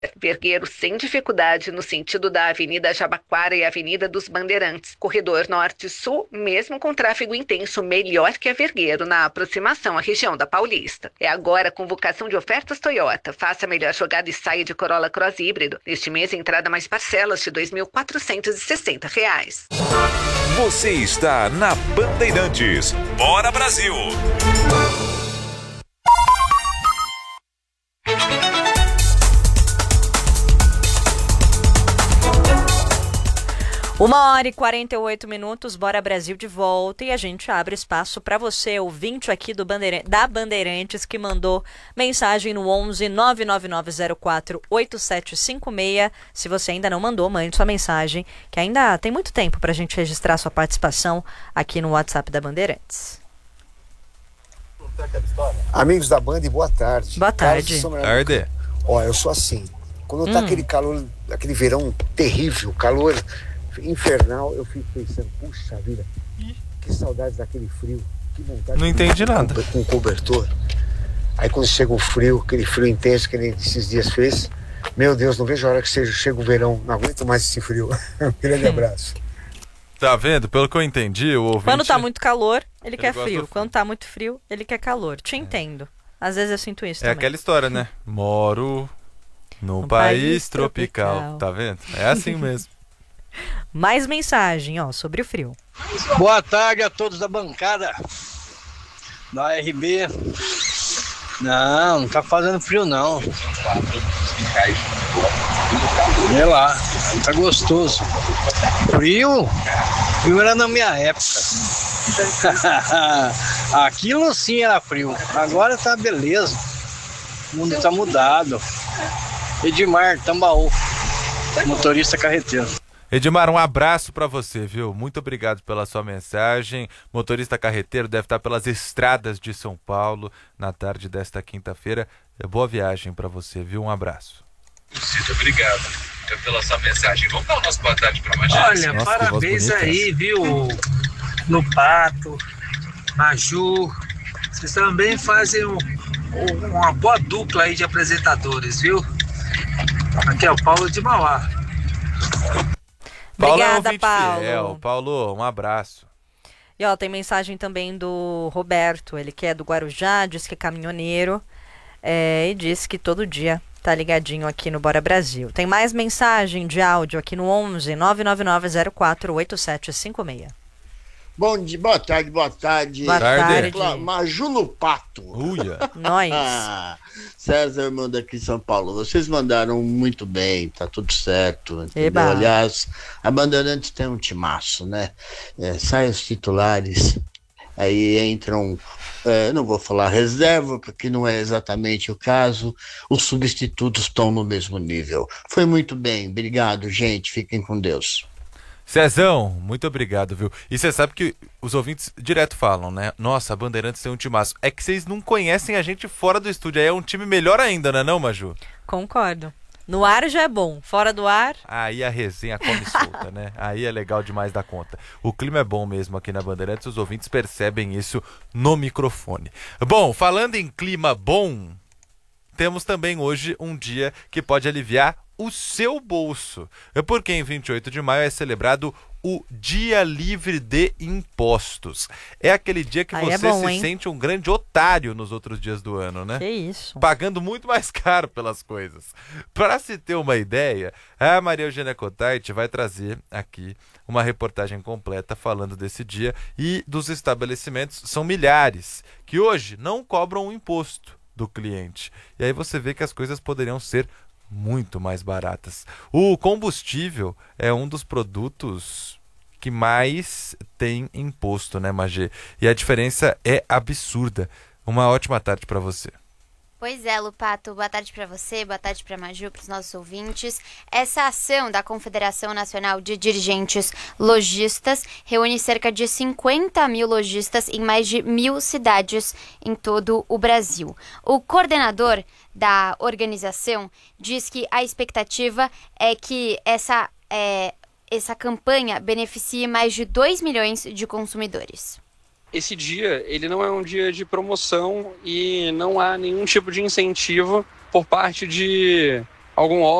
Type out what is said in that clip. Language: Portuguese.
Vergueiro sem dificuldade no sentido da Avenida Jabaquara e Avenida dos Bandeirantes. Corredor Norte-Sul, mesmo com tráfego intenso, melhor que a Vergueiro na aproximação à região da Paulista. É agora a convocação de ofertas Toyota. Faça a melhor jogada e saia de Corolla Cross híbrido. Neste mês, entrada mais parcelas de R$ 2.460. Você está na Bandeirantes. Bora, Brasil! Uma hora e 48 minutos, Bora Brasil de volta, e a gente abre espaço para você, ouvinte aqui da Bandeirantes, que mandou mensagem no 11 99904 8756. Se você ainda não mandou, mande sua mensagem, que ainda tem muito tempo para a gente registrar sua participação aqui no WhatsApp da Bandeirantes. Amigos da Band, boa tarde. Boa tarde. Tarde. Ó, eu sou assim, quando tá aquele calor, aquele verão terrível, calor infernal, eu fico pensando, puxa vida, que saudades daquele frio, que vontade. Não entendi nada. Com cobertor. Aí quando chega o frio, aquele frio intenso que nem esses dias fez, meu Deus, não vejo a hora que chega o verão, não aguento mais esse frio. Um grande abraço. Tá vendo? Pelo que eu entendi, o ouvinte... Quando tá muito calor, ele quer gosta frio. do frio. Quando tá muito frio, ele quer calor. Te entendo. Às vezes eu sinto isso É também. aquela história, né? Moro num país tropical. Tá vendo? É assim mesmo. Mais mensagem, ó, sobre o frio. Boa tarde a todos da bancada da RB. Não tá fazendo frio não. Vê lá, tá gostoso. Frio? Frio era na minha época. Aquilo sim era frio. Agora tá beleza. O mundo tá mudado. Edmar, Tambaú, motorista carreteiro. Edmar, um abraço pra você, viu? Muito obrigado pela sua mensagem. Motorista carreteiro deve estar pelas estradas de São Paulo na tarde desta quinta-feira. Boa viagem pra você, viu? Um abraço. Muito obrigado pela sua mensagem. Vamos dar o nosso boa tarde pra Magé. Olha, Nossa, parabéns aí, viu, no Pato, Maju. Vocês também fazem uma boa dupla aí de apresentadores, viu? Aqui é o Paulo de Mauá. Paulo é um Obrigada, ouvinte Paulo. fiel. Paulo, um abraço. E ó, tem mensagem também do Roberto, ele que é do Guarujá, diz que é caminhoneiro, e diz que todo dia tá ligadinho aqui no Bora Brasil. Tem mais mensagem de áudio aqui no 11 99904 8756. Bom dia, boa tarde. Boa tarde. Maju no Pato. Uia. Nós. César, irmão daqui de São Paulo. Vocês mandaram muito bem, tá tudo certo. Entendeu? Eba. Aliás, a Bandeirantes tem um timaço, né? Saem os titulares, aí entram, não vou falar reserva, porque não é exatamente o caso, os substitutos estão no mesmo nível. Foi muito bem, obrigado, gente, fiquem com Deus. Cezão, muito obrigado, viu? E você sabe que os ouvintes direto falam, né? Nossa, a Bandeirantes tem um timaço. É que vocês não conhecem a gente fora do estúdio. Aí é um time melhor ainda, não é não, Maju? Concordo. No ar já é bom, fora do ar... Aí a resenha come solta, né? Aí é legal demais da conta. O clima é bom mesmo aqui na Bandeirantes, os ouvintes percebem isso no microfone. Bom, falando em clima bom, temos também hoje um dia que pode aliviar o seu bolso. Porque em 28 de maio é celebrado o Dia Livre de Impostos. É aquele dia que você se sente um grande otário nos outros dias do ano, né? Que isso. Pagando muito mais caro pelas coisas. Para se ter uma ideia, a Maria Eugênia Cottait vai trazer aqui uma reportagem completa falando desse dia e dos estabelecimentos, são milhares, que hoje não cobram o imposto do cliente. E aí você vê que as coisas poderiam ser muito mais baratas. O combustível é um dos produtos que mais tem imposto, né, Magê? E a diferença é absurda. Uma ótima tarde para você. Pois é, Lupato, boa tarde para você, boa tarde para Maju, para os nossos ouvintes. Essa ação da Confederação Nacional de Dirigentes Lojistas reúne cerca de 50 mil lojistas em mais de 1.000 cidades em todo o Brasil. O coordenador da organização diz que a expectativa é que essa campanha beneficie mais de 2 milhões de consumidores. Esse dia, ele não é um dia de promoção e não há nenhum tipo de incentivo por parte de algum